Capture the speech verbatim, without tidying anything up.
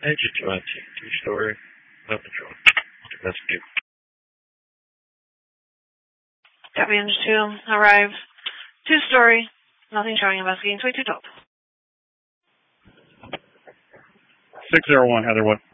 Engine twenty, two-story, nothing showing. That's good. Copy engine two, arrive. Two-story, nothing showing, investigating twenty-two twelve. six zero one, Heather, what?